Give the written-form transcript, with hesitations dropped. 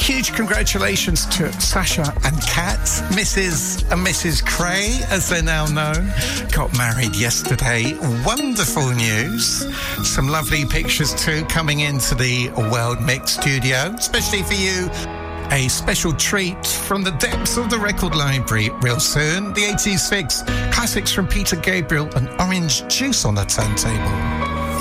Huge congratulations to Sasha and Kat, Mrs. and Mrs. Cray, as they're now known. Got married yesterday. Wonderful news. Some lovely pictures too coming into the World Mix studio, especially for you. A special treat from the depths of the record library real soon. The 86 classics from Peter Gabriel and Orange Juice on the turntable.